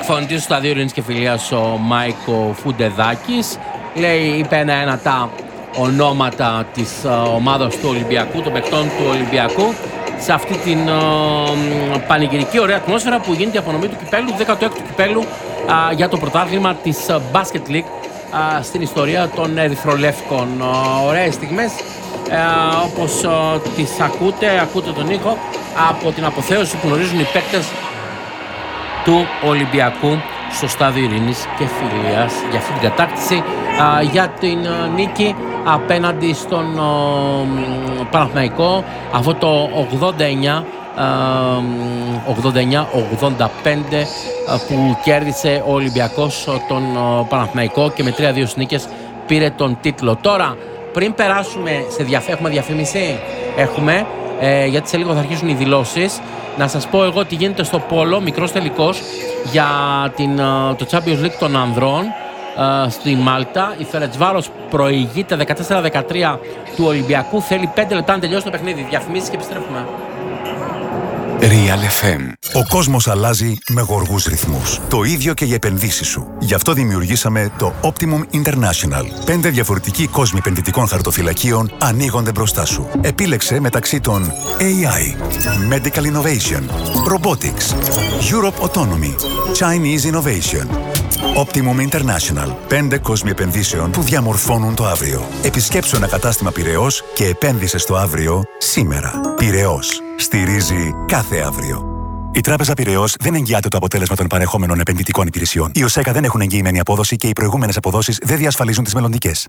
προπονητής του Σταδίου Ειρήνης και Φιλίας, ο Μάικο Φουντεδάκης. Είπε ένα-ένα τα ονόματα της ομάδας του Ολυμπιακού, των παικτών του Ολυμπιακού, σε αυτή την πανηγυρική ωραία ατμόσφαιρα που γίνεται η απονομή του κυπέλου, 16ου κυπέλου για το πρωτάθλημα της Basket League στην ιστορία των Ερυθρολεύκων. Ωραίες στιγμές, όπως τις ακούτε τον ήχο από την αποθέωση που γνωρίζουν οι παίκτες του Ολυμπιακού στο Στάδιο Ειρήνης και Φιλίας για αυτή την κατάκτηση, για την νίκη απέναντι στον Παναθηναϊκό, αυτό το 89-85 που κέρδισε ο Ολυμπιακός τον Παναθηναϊκό και με 3-2 νίκες πήρε τον τίτλο. Τώρα, πριν περάσουμε έχουμε διαφήμιση, γιατί σε λίγο θα αρχίσουν οι δηλώσεις. Να σας πω εγώ τι γίνεται στο πόλο, μικρός τελικός για το Champions League των ανδρών στη Μάλτα. Η Φερεντσβάρος προηγείται 14-13 του Ολυμπιακού. Θέλει 5 λεπτά να τελειώσει το παιχνίδι. Διαφημίσεις και επιστρέφουμε. Real FM. Ο κόσμος αλλάζει με γοργούς ρυθμούς. Το ίδιο και οι επενδύσεις σου. Γι' αυτό δημιουργήσαμε το Optimum International. 5 διαφορετικοί κόσμοι επενδυτικών χαρτοφυλακίων ανοίγονται μπροστά σου. Επίλεξε μεταξύ των AI, Medical Innovation, Robotics, Europe Autonomy, Chinese Innovation. Optimum International. 5 κόσμοι επενδύσεων που διαμορφώνουν το αύριο. Επισκέψου ένα κατάστημα Πειραιώς και επένδυσε στο αύριο σήμερα. Πειραιώς. Στηρίζει κάθε αύριο. Η Τράπεζα Πειραιώς δεν εγγυάται το αποτέλεσμα των παρεχόμενων επενδυτικών υπηρεσιών. Οι ΟΣΕΚΑ δεν έχουν εγγυημένη απόδοση και οι προηγούμενες αποδόσεις δεν διασφαλίζουν τις μελλοντικές.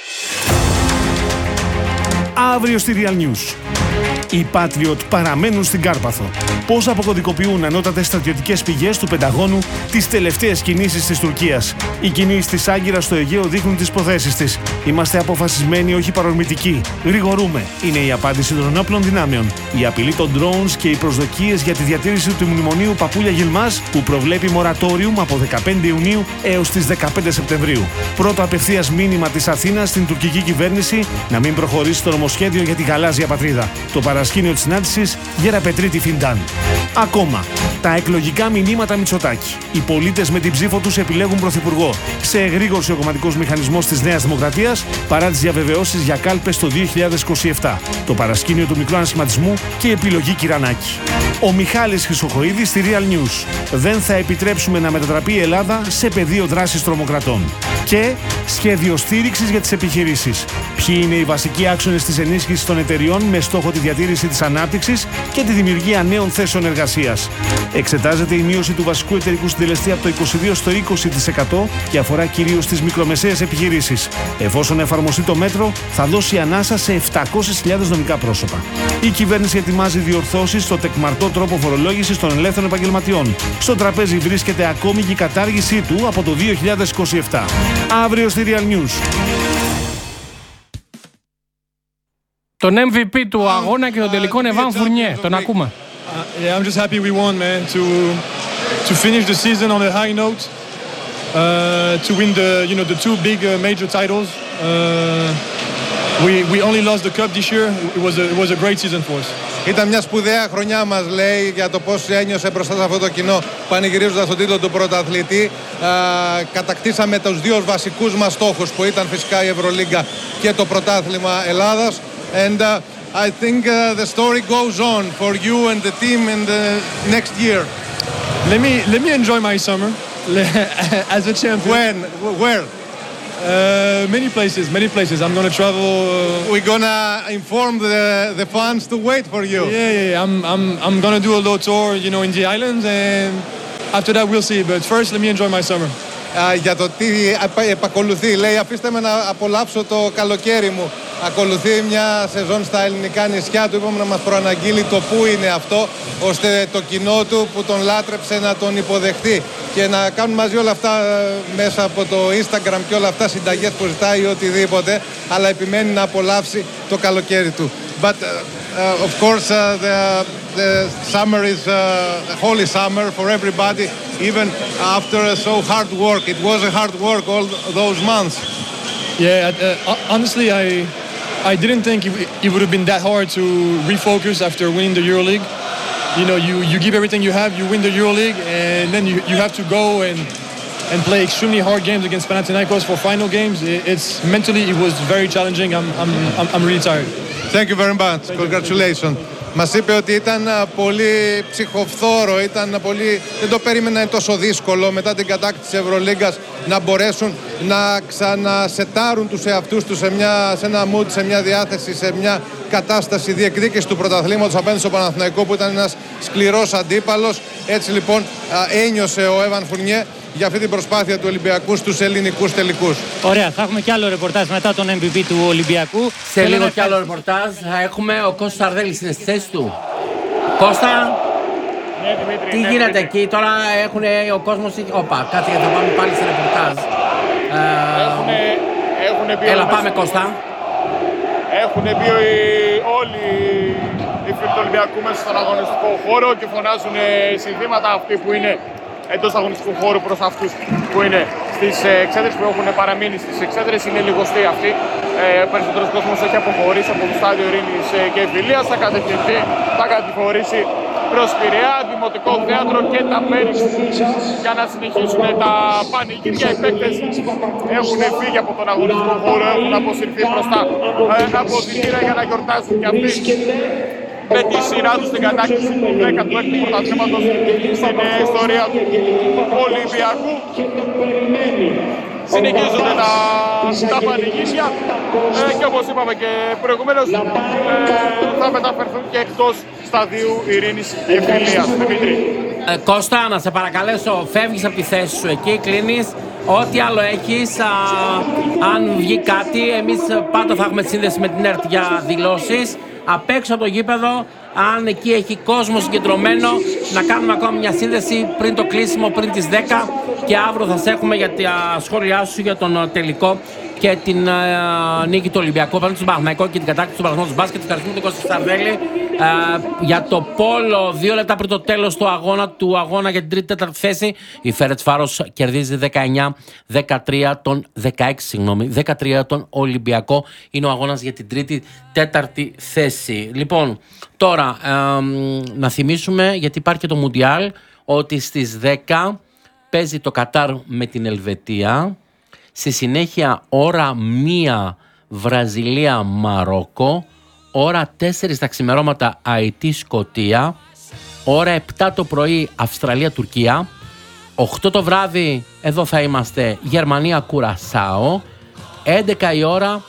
Αύριο στη Real News. Οι Patriot παραμένουν στην Κάρπαθο. Πώς αποκωδικοποιούν ανώτατες στρατιωτικές πηγές του Πενταγώνου τις τελευταίες κινήσεις της Τουρκίας. Οι κινήσεις της Άγκυρας στο Αιγαίο δείχνουν τις προθέσεις της. Είμαστε αποφασισμένοι, όχι παρορμητικοί. Γρηγορούμε. Είναι η απάντηση των ενόπλων δυνάμεων. Η απειλή των drones και οι προσδοκίες για τη διατήρηση του μνημονίου Παπούλια Γιλμάς που προβλέπει μορατόριουμ από 15 Ιουνίου έως τις 15 Σεπτεμβρίου. Πρώτο απευθείας μήνυμα της Αθήνας στην τουρκική κυβέρνηση να μην προχωρήσει το νομοσχέδιο για τη γαλάζια πατρίδα. Το παρασκήνιο της συνάντησης Γεραπετρίτη Φιντάν. Ακόμα, τα εκλογικά μηνύματα Μητσοτάκη. Οι πολίτες με την ψήφο τους επιλέγουν πρωθυπουργό. Σε εγρήγορση ο κομματικός μηχανισμός της Νέας Δημοκρατίας παρά τις διαβεβαιώσεις για κάλπες το 2027. Το παρασκήνιο του μικρού ανασχηματισμού και η επιλογή Κυρανάκη. Ο Μιχάλης Χρυσοχοΐδης στη Real News. Δεν θα επιτρέψουμε να μετατραπεί η Ελλάδα σε πεδίο δράσης τρομοκρατών. Και σχέδιο στήριξης για τις επιχειρήσεις. Ποιοι είναι οι βασικοί άξονες της ενίσχυσης των εταιριών με στόχο τη διατήρηση της ανάπτυξης και τη δημιουργία νέων θέσεων εργασίας. Εξετάζεται η μείωση του βασικού εταιρικού συντελεστή από το 22% στο 20% και αφορά κυρίως τις μικρομεσαίες επιχειρήσεις. Εφόσον εφαρμοστεί το μέτρο, θα δώσει ανάσα σε 700.000 νομικά πρόσωπα. Η κυβέρνηση ετοιμάζει διορθώσεις στο τεκμαρτό τρόπο φορολόγησης των ελεύθερων επαγγελματιών. Στο τραπέζι βρίσκεται ακόμη και η κατάργησή του από το 2027. Αύριο στη Real News. Τον MVP του αγώνα και τον τελικό Εβάν Φουρνιέ. Τον ακούμε. Yeah, I'm just happy we won, man. To finish the season on a high note, to win the two big major titles. We only lost the cup this year. It was a great season for us. Ήταν μια σπουδαία χρονιά, μας λέει, για το πώς ένιωσε μπροστά σε αυτό το κοινό πανηγυρίζοντας τον τίτλο του πρωταθλητή. Κατακτήσαμε τους δύο βασικούς μας στόχους που ήταν φυσικά η Ευρωλίγκα και το πρωτάθλημα Ελλάδας. And I think the story goes on for you and the team in the next year. Let me enjoy my summer as a champion. When? Where? Many places. I'm gonna travel. We're gonna inform the fans to wait for you. Yeah. I'm gonna do a little tour, in the islands, and after that we'll see. But first, let me enjoy my summer. Για το τι επακολουθεί, λέει, αφήστε με να απολαύσω το καλοκαίρι μου. Ακολουθεί μια σεζόν στα ελληνικά νησιά του. Είπαμε να μας προαναγγείλει το πού είναι αυτό, ώστε το κοινό του που τον λάτρεψε να τον υποδεχτεί και να κάνουν μαζί όλα αυτά μέσα από το Instagram και όλα αυτά, συνταγές που ζητάει ή οτιδήποτε, αλλά επιμένει να απολαύσει το καλοκαίρι του. But of course the summer is a holy summer for everybody, even after so hard work. It was a hard work all those months. Yeah, honestly, I didn't think it would have been that hard to refocus after winning the EuroLeague. you give everything you have, you win the EuroLeague, and then you have to go and play extremely hard games against Panathinaikos for final games. It's mentally it was very challenging. I'm really tired. Thank you very much. Congratulations. Μας είπε ότι ήταν πολύ ψυχοφθόρο, δεν το περίμενα τόσο δύσκολο μετά την κατάκτηση της Ευρωλίγκας να μπορέσουν να ξανασετάρουν τους εαυτούς τους σε ένα mood, σε μια διάθεση, σε μια κατάσταση διεκδίκηση του πρωταθλήματος απέναντι στο Παναθηναϊκό που ήταν ένας σκληρός αντίπαλος. Έτσι λοιπόν ένιωσε ο Εβαν Φουρνιέ για αυτή την προσπάθεια του Ολυμπιακού στους ελληνικούς τελικούς. Ωραία, θα έχουμε κι άλλο ρεπορτάζ μετά τον MVP του Ολυμπιακού. Σε λίγο κι άλλο ρεπορτάζ θα έχουμε. Ο Κώστας Σαρδέλης είναι στη θέση του. Κώστα, ναι, Δημήτρη, τι γίνεται εκεί, τώρα έχουν ο κόσμος. Όπα, κάτσε γιατί θα πάμε πάλι σε ρεπορτάζ. Έλα, πάμε Κώστα. Έχουν μπει όλοι οι φίλοι του Ολυμπιακού μέσα στον αγωνιστικό χώρο και φωνάζουν συνθήματα αυτοί που είναι εντός αγωνιστικού χώρου προς αυτούς που είναι στις εξέδρες που έχουν παραμείνει στις εξέδρες. Είναι λιγοστοί αυτοί. Περισσότερος κόσμος έχει αποχωρήσει από το στάδιο Ειρήνης και Φιλίας. Θα κατευθυνθεί, θα κατηφορήσει προς Πειραιά, Δημοτικό Θέατρο και τα μέρη για να συνεχίσουν τα πανηγύρια. Οι παίκτες έχουν φύγει από τον αγωνιστικό χώρο, έχουν αποσυρθεί μπροστά από δηλήρα για να γιορτάζουν και αυτοί με τη σειρά τους την κατάκτηση του 16ου πρωταθλήματος στην ιστορία του Ολυμπιακού. Συνεχίζονται τα πανηγύρια και όπως είπαμε και προηγουμένως θα μεταφερθούν και εκτός σταδίου Ειρήνης και Φιλίας. Δημήτρη. Κώστα, να σε παρακαλέσω, φεύγεις από τη θέση σου εκεί, κλείνεις. Ό,τι άλλο έχεις, αν βγει κάτι, εμείς πάντα θα έχουμε σύνδεση με την ΕΡΤ για δηλώσεις. Απ' έξω από το γήπεδο, αν εκεί έχει κόσμο συγκεντρωμένο, να κάνουμε ακόμα μια σύνδεση πριν το κλείσιμο, πριν τις 10 και αύριο θα σε έχουμε για τα σχόλιά σου για τον τελικό και την νίκη του Ολυμπιακού απέναντι στον Παναθηναϊκό και την κατάκτηση του Παναθηναϊκού μπάσκετ. Ευχαριστούμε τον Κώστα Σαρδέλη. Για το πόλο, 2 λεπτά πριν το τέλος του αγώνα για την 3η-4η θέση, η Φερετσβάρος κερδίζει 13 τον Ολυμπιακό. Είναι ο αγώνας για την 3η-4η θέση. Λοιπόν, τώρα να θυμίσουμε, γιατί υπάρχει και το Μουντιάλ, ότι στις 10 παίζει το Κατάρ με την Ελβετία. Στη συνέχεια ώρα 1 Βραζιλία-Μαρόκο, ώρα 4 τα ξημερώματα Αιτή-Σκωτία, ώρα 7 το πρωί Αυστραλία-Τουρκία, 8 το βράδυ εδώ θα είμαστε Γερμανία-Κουρασάο, 11 η ώρα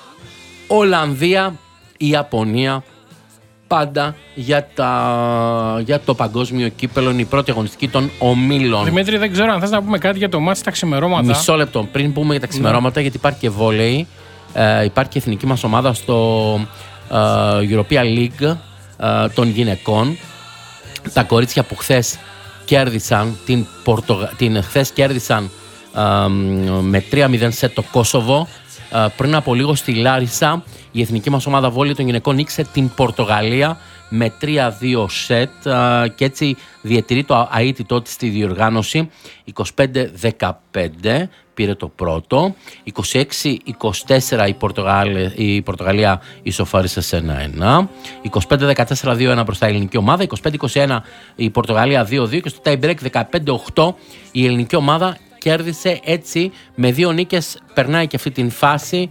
Ολλανδία-Ιαπωνία, πάντα για το παγκόσμιο κύπελλο, είναι η πρώτη αγωνιστική των ομίλων. Δημήτρη, δεν ξέρω αν θες να πούμε κάτι για το μάτς στα ξημερώματα. Μισό λεπτό πριν πούμε για τα ξημερώματα, γιατί υπάρχει και βόλεϊ. Υπάρχει και εθνική μας ομάδα στο European League των γυναικών. Τα κορίτσια που χθες κέρδισαν χθες κέρδισαν με 3-0 σετ το Κόσοβο. Πριν από λίγο στη Λάρισα η εθνική μας ομάδα βόλεϊ των γυναικών νίκησε την Πορτογαλία με 3-2 σετ και έτσι διατηρεί το αίτητό της στη διοργάνωση. 25-15 πήρε το πρώτο, 26-24 η Πορτογαλία ισοφάρισε σε 1-1, 25-14 2-1 μπροστά η ελληνική ομάδα, 25-21 η Πορτογαλία 2-2 και στο tie break 15-8 η ελληνική ομάδα κέρδισε, έτσι με 2 νίκες περνάει και αυτή την φάση,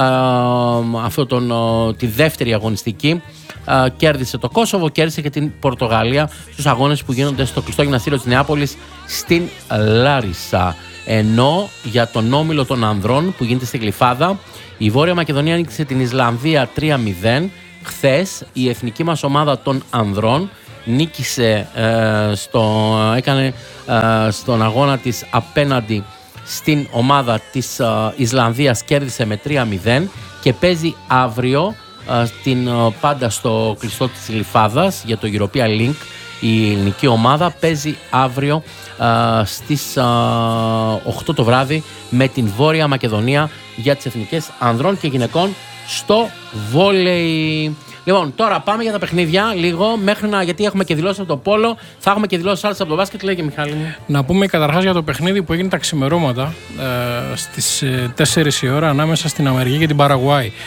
τη δεύτερη αγωνιστική. Κέρδισε το Κόσοβο, κέρδισε και την Πορτογαλία στους αγώνες που γίνονται στο κλειστό γυμναστήριο της Νεάπολης στην Λάρισα. Ενώ για τον όμιλο των ανδρών που γίνεται στη Γλυφάδα, η Βόρεια Μακεδονία νίκησε την Ισλανδία 3-0. Χθες η εθνική μας ομάδα των ανδρών νίκησε, έκανε στον αγώνα της απέναντι στην ομάδα της Ισλανδίας, κέρδισε με 3-0 και παίζει αύριο πάντα στο κλειστό της Γλυφάδας για το European Link. Η ελληνική ομάδα παίζει αύριο στις 8 το βράδυ με την Βόρεια Μακεδονία για τις εθνικές ανδρών και γυναικών στο βόλεϊ. Λοιπόν, τώρα πάμε για τα παιχνίδια λίγο, γιατί έχουμε και δηλώσεις από το πόλο, θα έχουμε και δηλώσεις άλλες από το μπάσκετ, λέγε Μιχάλη. Να πούμε καταρχάς για το παιχνίδι που έγινε τα ξημερώματα στις 4 η ώρα ανάμεσα στην Αμερική και την Παραγουάη.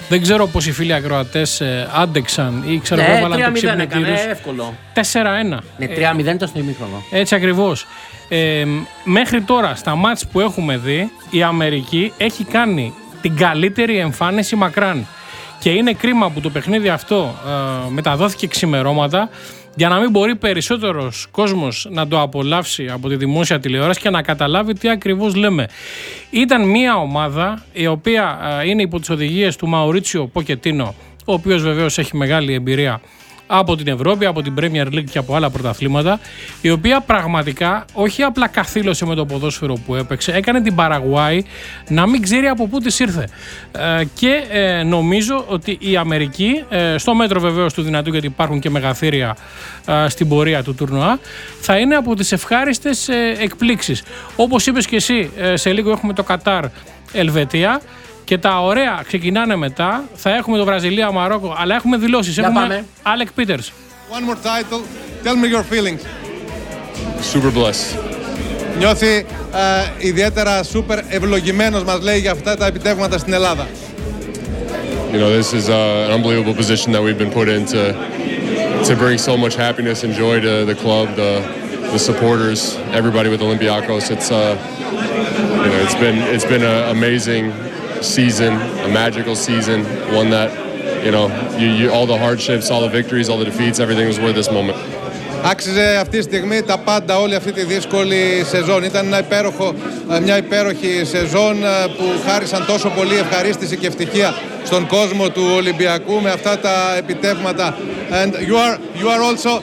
Δεν ξέρω πώς οι φίλοι ακροατές άντεξαν ή ξέρω Ναι, εγώ βάλαν το 3-0 ξύπνητήρι έκανε, τους. εύκολο. 4-1. Ναι, 3-0 ήταν στο ημίχρονο. Έτσι ακριβώς. Μέχρι τώρα στα μάτς που έχουμε δει, η Αμερική έχει κάνει την καλύτερη εμφάνιση μακράν. Και είναι κρίμα που το παιχνίδι αυτό μεταδόθηκε ξημερώματα για να μην μπορεί περισσότερος κόσμος να το απολαύσει από τη δημόσια τηλεόραση και να καταλάβει τι ακριβώς λέμε. Ήταν μια ομάδα η οποία είναι υπό τις οδηγίες του Μαουρίτσιο Ποκετίνο, ο οποίος βεβαίως έχει μεγάλη εμπειρία από την Ευρώπη, από την Premier League και από άλλα πρωταθλήματα, η οποία πραγματικά όχι απλά καθήλωσε με το ποδόσφαιρο που έπαιξε, έκανε την Παραγουάη να μην ξέρει από πού της ήρθε. Και νομίζω ότι η Αμερική, στο μέτρο βεβαίως του δυνατού, γιατί υπάρχουν και μεγαθύρια στην πορεία του τουρνουά, θα είναι από τις ευχάριστες εκπλήξεις. Όπως είπες και εσύ, σε λίγο έχουμε το Κατάρ Ελβετία. Και τα ωραία ξεκινάνε μετά. Θα έχουμε το Βραζιλία-Μαρόκο, αλλά έχουμε δηλώσεις. Έχουμε Άλεκ Πίτερς. One more title. Tell me your feelings. Super blessed. Νιώθει ιδιαίτερα super ευλογημένος, μας λέει, για αυτά τα επιτεύγματα στην Ελλάδα. You know, this is an unbelievable position that we've been put in to bring so much happiness and joy to the club, the supporters, everybody with Olympiacos. It's you know, it's been an amazing season, a magical season, one that, you know, all the hardships, all the victories, all the defeats, everything was worth this moment. Άξιζε αυτή τη στιγμή τα πάντα, όλη αυτή τη δύσκολη σεζόν. Ήταν μια υπέροχη σεζόν που χάρισαν τόσο πολύ ευχαρίστηση και ευτυχία στον κόσμο του Ολυμπιακού με αυτά τα επιτεύγματα. And you are also...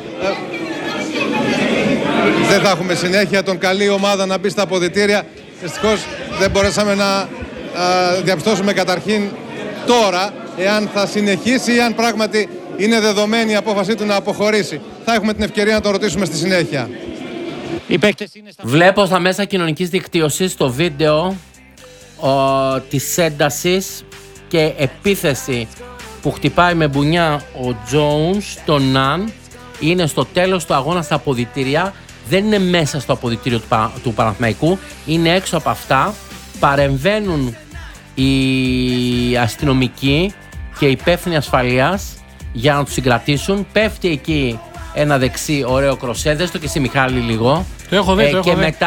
Δεν θα έχουμε συνέχεια τον καλή ομάδα να μπει στα αποδυτήρια. Δυστυχώς δεν μπορέσαμε να διαπιστώσουμε καταρχήν τώρα εάν θα συνεχίσει ή αν πράγματι είναι δεδομένη η απόφασή του να αποχωρήσει. Θα έχουμε την ευκαιρία να το ρωτήσουμε στη συνέχεια. Βλέπω στα μέσα κοινωνικής δικτύωσης το βίντεο της έντασης και επίθεση που χτυπάει με μπουνιά ο Jones τον Ναν. Είναι στο τέλος του αγώνα στα αποδυτήρια. Δεν είναι μέσα στο αποδυτήριο του Παναθηναϊκού. Είναι έξω από αυτά. Παρεμβαίνουν οι αστυνομικοί και οι υπεύθυνοι ασφαλείας για να τους συγκρατήσουν. Πέφτει εκεί ένα δεξί ωραίο κροσέδες, το και εσύ Μιχάλη λίγο. Το έχω δει,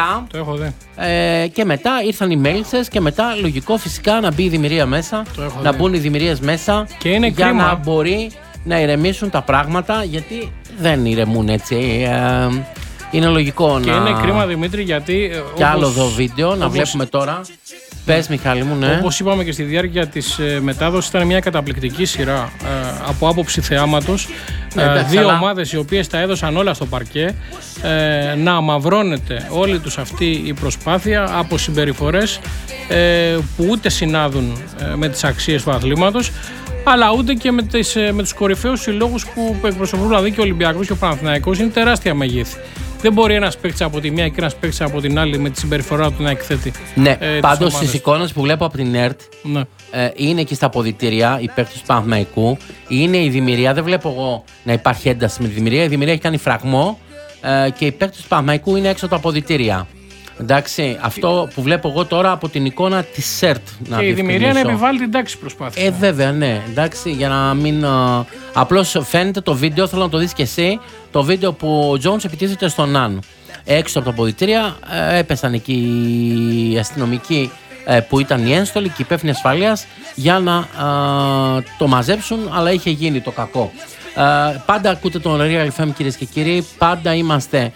και μετά ήρθαν οι μέλισσες και μετά λογικό φυσικά να μπει η δημιουργία μέσα, να μπουν οι δημιουργίες μέσα και είναι για κρίμα να μπορεί να ηρεμήσουν τα πράγματα, γιατί δεν ηρεμούν έτσι. Είναι λογικό και να... είναι κρίμα, Δημήτρη, γιατί... Κι άλλο εδώ βίντεο, να βλέπουμε τώρα. Πες, Μιχάλη μου, ναι. Όπως είπαμε και στη διάρκεια της μετάδοσης, ήταν μια καταπληκτική σειρά από άποψη θεάματος. Δύο ομάδες οι οποίες τα έδωσαν όλα στο παρκέ. Να αμαυρώνεται όλη τους αυτή η προσπάθεια από συμπεριφορές που ούτε συνάδουν με τις αξίες του αθλήματος, αλλά ούτε και με τους κορυφαίους συλλόγους που εκπροσωπούν, δηλαδή και ο Ολυμπιακός και ο Παναθηναϊκός. Είναι τεράστια μεγέθη. Δεν μπορεί ένας παίκτης από τη μία και ένας παίκτης από την άλλη με τη συμπεριφορά του να εκθέτει. Ναι, πάντως στις εικόνες που βλέπω από την ΕΡΤ, ναι, είναι και στα αποδυτήρια οι παίκτες του Παναθηναϊκού. Είναι η δημιουργία, δεν βλέπω εγώ να υπάρχει ένταση με τη δημιουργία. Η δημιουργία έχει κάνει φραγμό και οι παίκτες του Παναθηναϊκού είναι έξω από τα αποδυτήρια. Εντάξει, αυτό που βλέπω εγώ τώρα από την εικόνα της ΣΕΡΤ. Και η δημιουργία να επιβάλλει την τάξη προσπάθεια. Βέβαια, ναι. Εντάξει, για να μην. Απλώς φαίνεται το βίντεο, θέλω να το δεις και εσύ. Το βίντεο που ο Jones επιτίθεται στον Ναν. Έξω από τα αποδυτήρια έπεσαν εκεί οι αστυνομικοί που ήταν οι ένστολοι και οι υπεύθυνοι ασφαλείας για να το μαζέψουν, αλλά είχε γίνει το κακό. Πάντα ακούτε τον Real FM, κυρίες και κύριοι. Πάντα είμαστε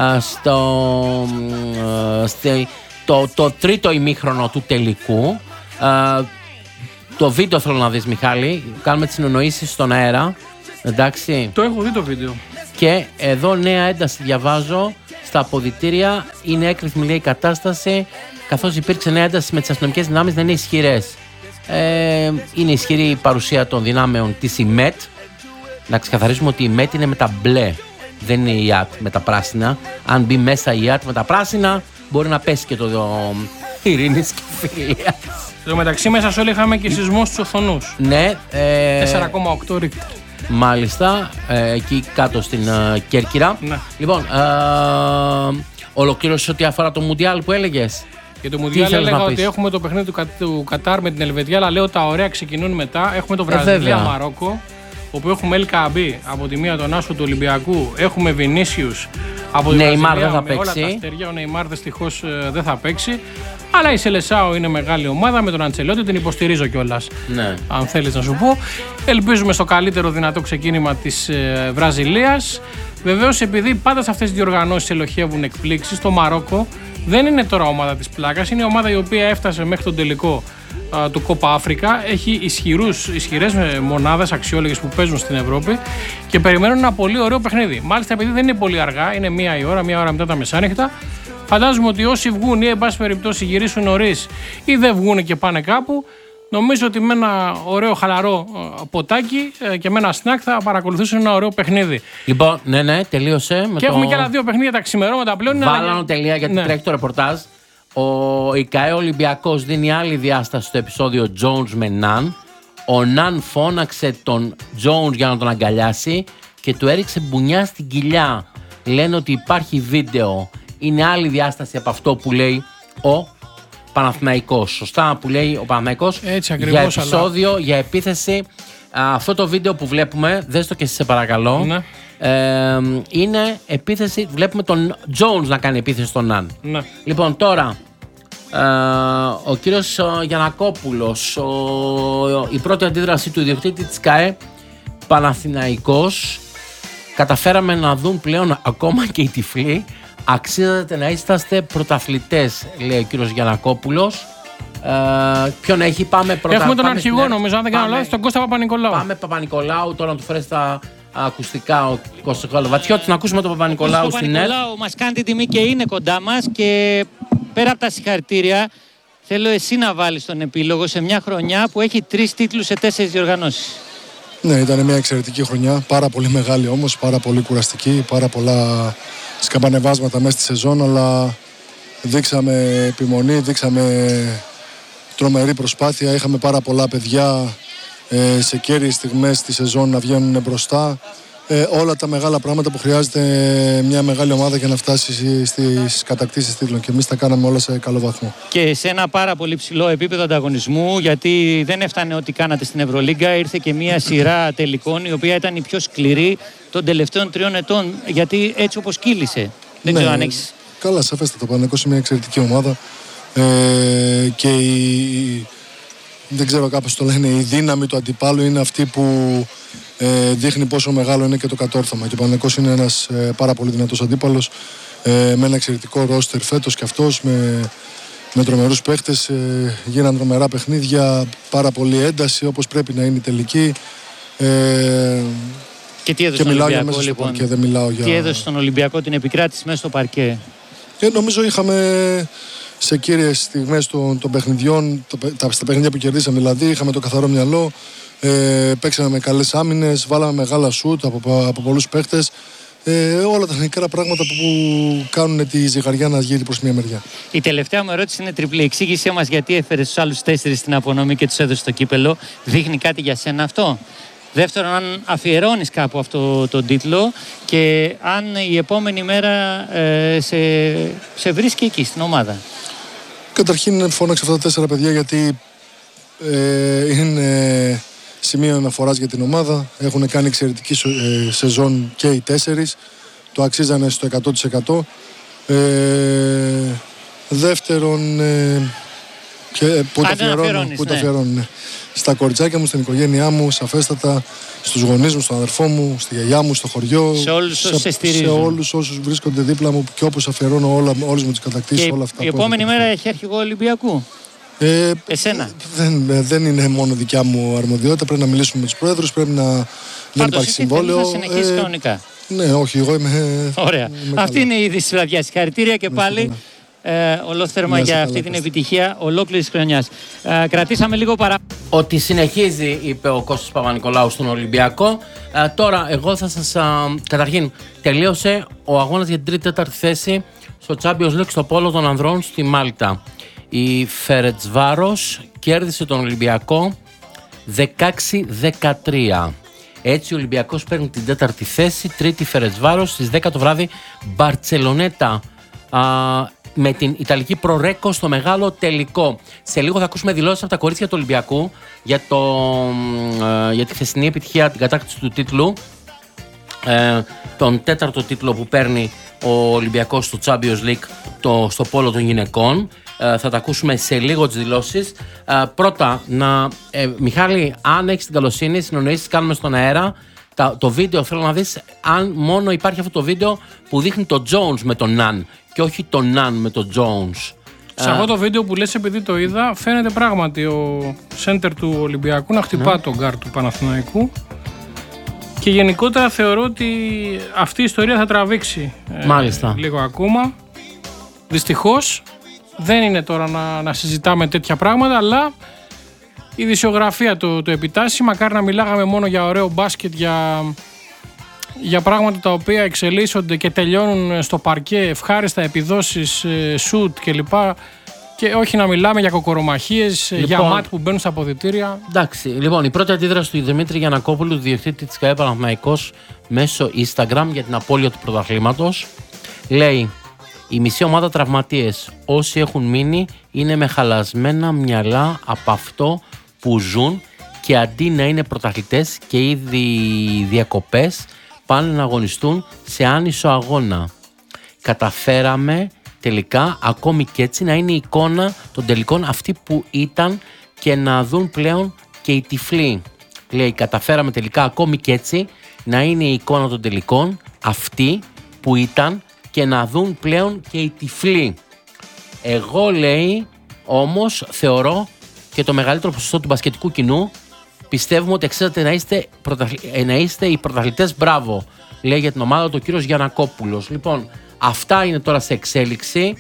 το τρίτο ημίχρονο του τελικού. Το βίντεο θέλω να δεις, Μιχάλη. Κάνουμε τις συνεννοήσεις στον αέρα. Εντάξει. Το έχω δει το βίντεο. Και εδώ νέα ένταση διαβάζω στα αποδυτήρια. Είναι έκρηθμη, λέει, η κατάσταση, καθώς υπήρξε νέα ένταση με τις αστυνομικές δυνάμεις να είναι ισχυρές. Είναι ισχυρή η παρουσία των δυνάμεων της ΙΜΕΤ. Να ξεκαθαρίσουμε ότι η ΙΜΕΤ είναι με τα μπλε, δεν είναι η ΙΑΤ με τα πράσινα. Αν μπει μέσα η ΙΑΤ με τα πράσινα, μπορεί να πέσει και το ειρήνης και φιλίας. Στο μεταξύ, μέσα σε όλα είχαμε και σεισμό στους Οθονούς. Ναι. 4,8 ρίχτερ. Μάλιστα, εκεί κάτω στην Κέρκυρα. Ναι. Λοιπόν, ολοκλήρωσε ό,τι αφορά το Μουντιάλ που έλεγες. Για το Μουντιάλ έλεγα ότι έχουμε το παιχνίδι του Κατάρ με την Ελβετία, αλλά λέω τα ωραία ξεκινούν μετά. Έχουμε το Βραζιλία-Μαρόκο, όπου έχουμε Ελ Καμπί από τη μία τον άσο του Ολυμπιακού, έχουμε Βινίσιους από τη Βραζιλία με όλα τα αστέρια. Ο Νεϊμάρ δυστυχώς δεν θα παίξει. Αλλά η Σελεσάο είναι μεγάλη ομάδα με τον Αντσελότη, την υποστηρίζω κιόλας. Ναι. Αν θέλεις να σου πω. Ελπίζουμε στο καλύτερο δυνατό ξεκίνημα της Βραζιλίας. Βεβαίως, επειδή πάντα σε αυτές τις διοργανώσεις ελοχεύουν εκπλήξεις, το Μαρόκο δεν είναι τώρα ομάδα της πλάκας. Είναι ομάδα η οποία έφτασε μέχρι τον τελικό του Κόπα Αφρικα. Έχει ισχυρές μονάδες αξιόλογες που παίζουν στην Ευρώπη και περιμένουν ένα πολύ ωραίο παιχνίδι. Μάλιστα, επειδή δεν είναι πολύ αργά, είναι μία ώρα μετά τα μεσάνυχτα. Φαντάζομαι ότι όσοι βγουν ή εν πάση περιπτώσει γυρίσουν νωρίς ή δεν βγουν και πάνε κάπου, νομίζω ότι με ένα ωραίο χαλαρό ποτάκι και με ένα σνακ θα παρακολουθήσουν ένα ωραίο παιχνίδι. Λοιπόν, ναι, τελείωσε. Και έχουμε και άλλα 2 παιχνίδια τα ξημερώματα πλέον. Βάλανε τελεία γιατί τρέχει το ρεπορτάζ. Ο ΙΚΑΕ Ολυμπιακός δίνει άλλη διάσταση στο επεισόδιο Jones με Ναν. Ο Ναν φώναξε τον Jones για να τον αγκαλιάσει και του έριξε μπουνιά στην κοιλιά. Λένε ότι υπάρχει βίντεο. Είναι άλλη διάσταση από αυτό που λέει ο Παναθηναϊκός. Σωστά που λέει ο Παναθηναϊκός. Έτσι ακριβώς. Για επεισόδιο, αλλά... για επίθεση. Αυτό το βίντεο που βλέπουμε, δες το και εσύ σε παρακαλώ. Ναι. Είναι επίθεση. Βλέπουμε τον Jones να κάνει επίθεση στον Ναν. Ναι. Λοιπόν, τώρα ο κύριος Γιαννακόπουλος, η πρώτη αντίδραση του ιδιοκτήτη της ΚΑΕ Παναθηναϊκός. Καταφέραμε να δουν πλέον ακόμα και οι τυφλοί. Αξίζεται να είσαστε πρωταθλητές, λέει ο κύριος Γιαννακόπουλος. Ποιον έχει, πάμε πρώτα. Έχουμε τον αρχηγό, νομίζω, αν δεν κάνω λάθος, τον Κώστα Παπα-Νικολάου. Πάμε Παπα-Νικολάου, τώρα να του φέρει τα ακουστικά ο Κώστας Γαλοβατσιώτης. Να ακούσουμε τον Παπα-Νικολάου στην ΕΡΤ. Ο Παπα-Νικολάου μας κάνει την τιμή και είναι κοντά μας και πέρα από τα συγχαρητήρια, θέλω εσύ να βάλεις τον επίλογο σε μια χρονιά που έχει 3 τίτλους σε 4 διοργανώσεις. Ναι, ήταν μια εξαιρετική χρονιά, πάρα πολύ μεγάλη όμως, πάρα πολύ κουραστική, πάρα πολλά σκαμπανεβάσματα μέσα στη σεζόν, αλλά δείξαμε επιμονή, δείξαμε τρομερή προσπάθεια, είχαμε πάρα πολλά παιδιά σε κέρδιες στιγμές στη σεζόν να βγαίνουν μπροστά. Όλα τα μεγάλα πράγματα που χρειάζεται μια μεγάλη ομάδα για να φτάσει στις κατακτήσεις τίτλων και εμείς τα κάναμε όλα σε καλό βαθμό. Και σε ένα πάρα πολύ ψηλό επίπεδο ανταγωνισμού, γιατί δεν έφτανε ό,τι κάνατε στην Ευρωλίγκα, ήρθε και μια σειρά τελικών η οποία ήταν η πιο σκληρή των τελευταίων 3 ετών, γιατί έτσι όπως κύλησε. Δεν ξέρω αν έχεις... Καλά, σαφέστατα, το Παναθηναϊκός είναι μια εξαιρετική ομάδα και δεν ξέρω, κάπως το λένε, η δύναμη του αντιπάλου είναι αυτή που δείχνει πόσο μεγάλο είναι και το κατόρθωμα. Και ο Παναθηναϊκός είναι ένας πάρα πολύ δυνατός αντίπαλος, με ένα εξαιρετικό ρόστερ φέτος και αυτός, με τρομερούς παίχτες. Γίναν τρομερά παιχνίδια, πάρα πολύ ένταση, όπως πρέπει να είναι η τελική. Και τι έδωσε στον Ολυμπιακό, λοιπόν? Τι έδωσε στον Ολυμπιακό την επικράτηση μέσα στο παρκέ? Νομίζω είχαμε σε κύριες στιγμές των παιχνιδιών, στα παιχνίδια που κερδίσαμε δηλαδή, είχαμε το καθαρό μυαλό. Παίξαμε με καλές άμυνες, βάλαμε μεγάλα σουτ από πολλούς παίχτες. Όλα τα μικρά πράγματα που κάνουν τη ζυγαριά να γύρει προς μια μεριά. Η τελευταία μου ερώτηση είναι τριπλή. Εξήγησέ μας γιατί έφερες τους άλλους 4 στην απονομή και τους έδωσες στο κύπελο. Δείχνει κάτι για σένα αυτό? Δεύτερον, αν αφιερώνεις κάπου αυτό τον τίτλο και αν η επόμενη μέρα σε βρίσκει εκεί στην ομάδα. Καταρχήν φώναξε αυτά τα 4 παιδιά γιατί είναι σημείο αναφοράς για την ομάδα. Έχουν κάνει εξαιρετική σεζόν και οι 4. Το αξίζανε στο 100%. Δεύτερον, που το αφιερώνουν στα κοριτσάκια μου, στην οικογένειά μου, σαφέστατα, στους γονείς μου, στον αδερφό μου, στη γιαγιά μου, στο χωριό. Σε όλους όσους σε στηρίζουν. Σε όλους όσους βρίσκονται δίπλα μου και όπως αφιερώνω όλες μου τις κατακτήσεις, όλα αυτά. Η επόμενη μέρα έχει αρχηγό Ολυμπιακού. Εσένα. Δεν είναι μόνο δικιά μου αρμοδιότητα. Πρέπει να μιλήσουμε με τους πρόεδρους. Πρέπει να. Δεν υπάρχει συμβόλαιο. Να συνεχίσει κανονικά. Ναι, όχι, εγώ είμαι. Ωραία. Αυτή είναι η είδηση της βραδιάς. Συγχαρητήρια και πάλι. Ολόθερμα για αυτή την επιτυχία ολόκληρης χρονιάς. Κρατήσαμε λίγο Ότι συνεχίζει, είπε ο Κώστας Παπα-Νικολάου στον Ολυμπιακό. Τώρα, εγώ θα σας. Καταρχήν, τελείωσε ο αγώνας για την 3η-4η θέση στο Champions League στο πόλο των ανδρών στη Μάλτα. Η Φερετσβάρος κέρδισε τον Ολυμπιακό 16-13. Έτσι ο Ολυμπιακός παίρνει την 4η θέση, 3η Φερετσβάρος, στις 10 το βράδυ Μπαρτσελονέτα με την Ιταλική Προρέκο στο μεγάλο τελικό. Σε λίγο θα ακούσουμε δηλώσεις από τα κορίτσια του Ολυμπιακού για τη χθεσινή επιτυχία, την κατάκτηση του τίτλου, τον 4ο τίτλο που παίρνει ο Ολυμπιακός στο Champions League στο πόλο των γυναικών. Θα τα ακούσουμε σε λίγο τις δηλώσεις. Πρώτα, Μιχάλη, αν έχεις την καλοσύνη, συνεννοήσεις κάνουμε στον αέρα. Το βίντεο θέλω να δεις αν μόνο υπάρχει αυτό το βίντεο που δείχνει τον Jones με τον Ναν και όχι τον Ναν με τον Jones. Σε αυτό το βίντεο που λες, επειδή το είδα, φαίνεται πράγματι ο center του Ολυμπιακού να χτυπά τον γκάρ του Παναθηναϊκού. Και γενικότερα θεωρώ ότι αυτή η ιστορία θα τραβήξει λίγο ακόμα. Δυστυχώς δεν είναι τώρα να συζητάμε τέτοια πράγματα, αλλά η ειδησιογραφία το επιτάσσει. Μακάρι να μιλάγαμε μόνο για ωραίο μπάσκετ, για πράγματα τα οποία εξελίσσονται και τελειώνουν στο παρκέ, ευχάριστα επιδόσεις, σουτ κλπ. Και όχι να μιλάμε για κοκορομαχίες, για μάτ που μπαίνουν στα αποδυτήρια. Εντάξει, λοιπόν, η πρώτη αντίδραση του Δημήτρη Γιαννακόπουλου, διοικητή της ΚΑΕ Παναθηναϊκός, μέσω Instagram για την απώλεια του πρωταθλήματος, λέει: η μισή ομάδα τραυματίες. Όσοι έχουν μείνει είναι με χαλασμένα μυαλά από αυτό που ζουν και αντί να είναι πρωταθλητές και ήδη διακοπές, πάνε να αγωνιστούν σε άνισο αγώνα. Καταφέραμε τελικά ακόμη και έτσι να είναι η εικόνα των τελικών αυτή που ήταν και να δουν πλέον και οι τυφλοί. Λέει, καταφέραμε τελικά ακόμη και έτσι να είναι η εικόνα των τελικών αυτή που ήταν και να δουν πλέον και οι τυφλοί. Εγώ, λέει, όμως θεωρώ και το μεγαλύτερο ποσοστό του μπασκετικού κοινού πιστεύουμε ότι εξαίρετε να είστε οι πρωταθλητές. Μπράβο, λέει για την ομάδα του ο κύριος Γιαννακόπουλος. Λοιπόν, αυτά είναι τώρα σε εξέλιξη.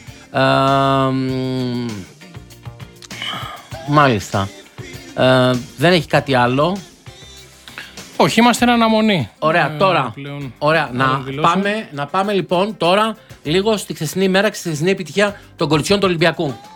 Μάλιστα. Δεν έχει κάτι άλλο. Όχι, είμαστε εν αναμονή. Ωραία, τώρα. Ωραία, να πάμε λοιπόν τώρα λίγο στη χθεσινή ημέρα και στη χθεσινή επιτυχία των κοριτσιών του Ολυμπιακού.